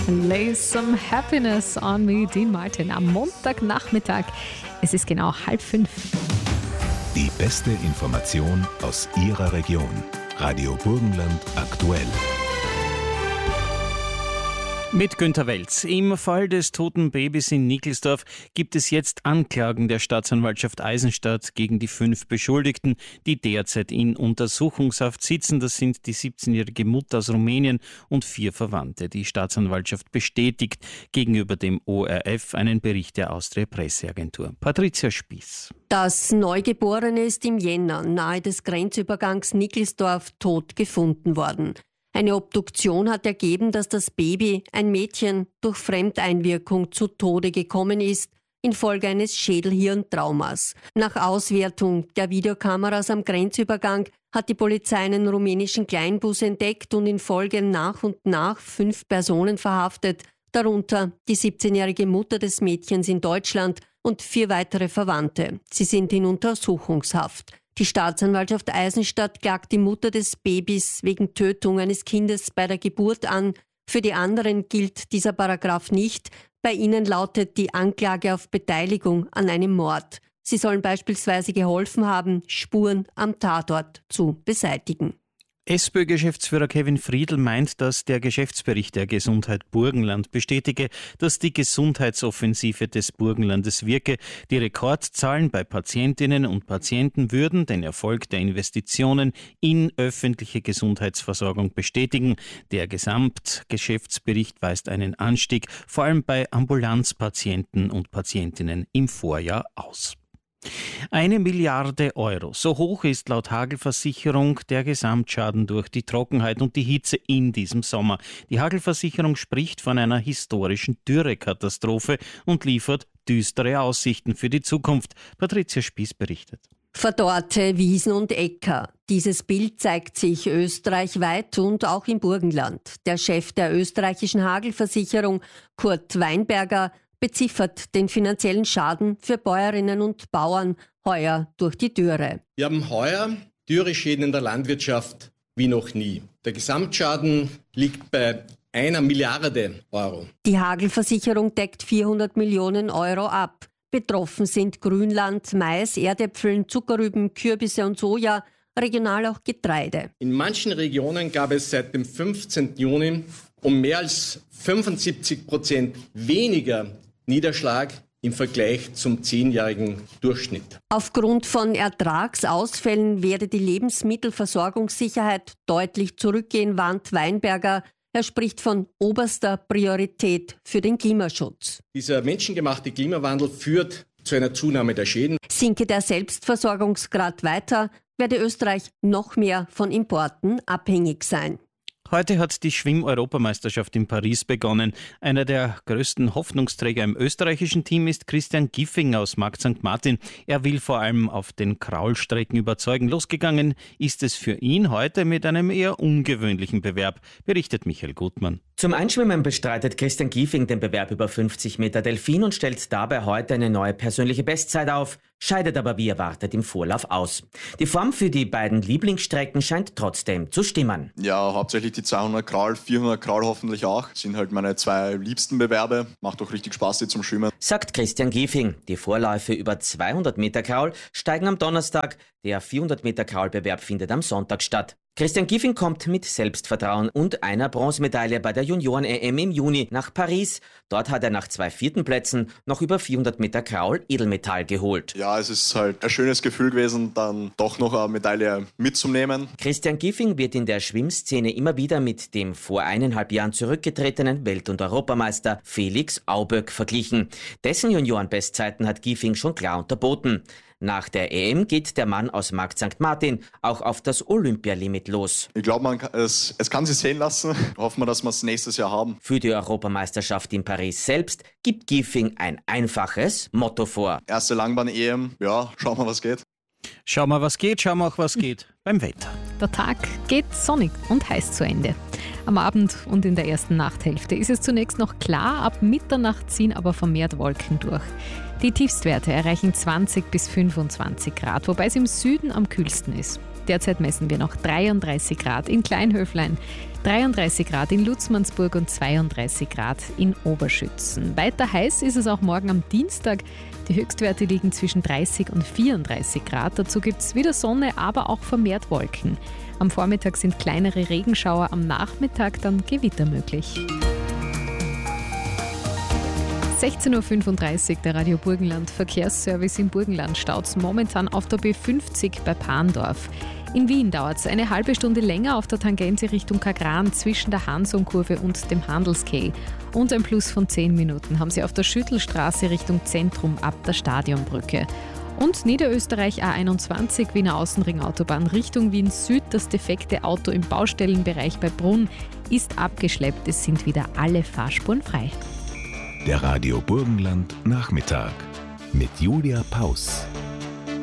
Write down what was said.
Lay some happiness on me, Dean Martin, am Montagnachmittag. Es ist genau 4:30. Die beste Information aus Ihrer Region. Radio Burgenland aktuell. Mit Günter Welz. Im Fall des toten Babys in Nickelsdorf gibt es jetzt Anklagen der Staatsanwaltschaft Eisenstadt gegen die 5 Beschuldigten, die derzeit in Untersuchungshaft sitzen. Das sind die 17-jährige Mutter aus Rumänien und 4 Verwandte. Die Staatsanwaltschaft bestätigt gegenüber dem ORF einen Bericht der Austria Presseagentur. Patricia Spieß. Das Neugeborene ist im Jänner nahe des Grenzübergangs Nickelsdorf tot gefunden worden. Eine Obduktion hat ergeben, dass das Baby, ein Mädchen, durch Fremdeinwirkung zu Tode gekommen ist, infolge eines Schädelhirntraumas. Nach Auswertung der Videokameras am Grenzübergang hat die Polizei einen rumänischen Kleinbus entdeckt und in Folge nach und nach 5 Personen verhaftet, darunter die 17-jährige Mutter des Mädchens in Deutschland und 4 weitere Verwandte. Sie sind in Untersuchungshaft. Die Staatsanwaltschaft Eisenstadt klagt die Mutter des Babys wegen Tötung eines Kindes bei der Geburt an. Für die anderen gilt dieser Paragraph nicht. Bei ihnen lautet die Anklage auf Beteiligung an einem Mord. Sie sollen beispielsweise geholfen haben, Spuren am Tatort zu beseitigen. SPÖ-Geschäftsführer Kevin Friedl meint, dass der Geschäftsbericht der Gesundheit Burgenland bestätige, dass die Gesundheitsoffensive des Burgenlandes wirke. Die Rekordzahlen bei Patientinnen und Patienten würden den Erfolg der Investitionen in öffentliche Gesundheitsversorgung bestätigen. Der Gesamtgeschäftsbericht weist einen Anstieg, vor allem bei Ambulanzpatienten und Patientinnen im Vorjahr aus. 1 Milliarde Euro. So hoch ist laut Hagelversicherung der Gesamtschaden durch die Trockenheit und die Hitze in diesem Sommer. Die Hagelversicherung spricht von einer historischen Dürrekatastrophe und liefert düstere Aussichten für die Zukunft. Patricia Spieß berichtet. Verdorrte Wiesen und Äcker. Dieses Bild zeigt sich österreichweit und auch im Burgenland. Der Chef der österreichischen Hagelversicherung, Kurt Weinberger, beziffert den finanziellen Schaden für Bäuerinnen und Bauern heuer durch die Dürre. Wir haben heuer Dürreschäden in der Landwirtschaft wie noch nie. Der Gesamtschaden liegt bei 1 Milliarde Euro. Die Hagelversicherung deckt 400 Millionen Euro ab. Betroffen sind Grünland, Mais, Erdäpfeln, Zuckerrüben, Kürbisse und Soja, regional auch Getreide. In manchen Regionen gab es seit dem 15. Juni um mehr als 75% weniger Niederschlag im Vergleich zum 10-jährigen Durchschnitt. Aufgrund von Ertragsausfällen werde die Lebensmittelversorgungssicherheit deutlich zurückgehen, warnt Weinberger. Er spricht von oberster Priorität für den Klimaschutz. Dieser menschengemachte Klimawandel führt zu einer Zunahme der Schäden. Sinke der Selbstversorgungsgrad weiter, werde Österreich noch mehr von Importen abhängig sein. Heute hat die Schwimm-Europameisterschaft in Paris begonnen. Einer der größten Hoffnungsträger im österreichischen Team ist Christian Giffing aus Markt St. Martin. Er will vor allem auf den Kraulstrecken überzeugen. Losgegangen ist es für ihn heute mit einem eher ungewöhnlichen Bewerb, berichtet Michael Gutmann. Zum Einschwimmen bestreitet Christian Giffing den Bewerb über 50 Meter Delfin und stellt dabei heute eine neue persönliche Bestzeit auf, scheidet aber wie erwartet im Vorlauf aus. Die Form für die beiden Lieblingsstrecken scheint trotzdem zu stimmen. Ja, hauptsächlich die 200 Kraul, 400 Kraul hoffentlich auch. Das sind halt meine 2 liebsten Bewerbe. Macht auch richtig Spaß, die zum Schwimmen. Sagt Christian Giffing. Die Vorläufe über 200 Meter Kraul steigen am Donnerstag. Der 400 Meter Kraulbewerb findet am Sonntag statt. Christian Giffing kommt mit Selbstvertrauen und einer Bronzemedaille bei der Junioren-EM im Juni nach Paris. Dort hat er nach 2 4. Plätzen noch über 400 Meter Kraul Edelmetall geholt. Ja, es ist halt ein schönes Gefühl gewesen, dann doch noch eine Medaille mitzunehmen. Christian Giffing wird in der Schwimmszene immer wieder mit dem vor 1,5 Jahren zurückgetretenen Welt- und Europameister Felix Auböck verglichen. Dessen Juniorenbestzeiten hat Giffing schon klar unterboten. Nach der EM geht der Mann aus Markt St. Martin auch auf das Olympialimit los. Ich glaube, es kann sich sehen lassen. Hoffen wir, dass wir es nächstes Jahr haben. Für die Europameisterschaft in Paris selbst gibt Giffing ein einfaches Motto vor. Erste Langbahn-EM, ja, schauen wir, was geht. Schauen wir, was geht, schauen wir auch, was geht beim Wetter. Der Tag geht sonnig und heiß zu Ende. Am Abend und in der ersten Nachthälfte ist es zunächst noch klar, ab Mitternacht ziehen aber vermehrt Wolken durch. Die Tiefstwerte erreichen 20 bis 25 Grad, wobei es im Süden am kühlsten ist. Derzeit messen wir noch 33 Grad in Kleinhöflein, 33 Grad in Lutzmannsburg und 32 Grad in Oberschützen. Weiter heiß ist es auch morgen am Dienstag. Die Höchstwerte liegen zwischen 30 und 34 Grad. Dazu gibt es wieder Sonne, aber auch vermehrt Wolken. Am Vormittag sind kleinere Regenschauer, am Nachmittag dann Gewitter möglich. 16.35 Uhr, der Radio Burgenland Verkehrsservice im Burgenland staut momentan auf der B50 bei Parndorf. In Wien dauert es eine halbe Stunde länger auf der Tangente Richtung Kagran zwischen der Hansum-Kurve und dem Handelskay. Und ein Plus von 10 Minuten haben Sie auf der Schüttelstraße Richtung Zentrum ab der Stadionbrücke. Und Niederösterreich A21, Wiener Außenringautobahn Richtung Wien Süd. Das defekte Auto im Baustellenbereich bei Brunn ist abgeschleppt. Es sind wieder alle Fahrspuren frei. Der Radio Burgenland Nachmittag mit Julia Paus.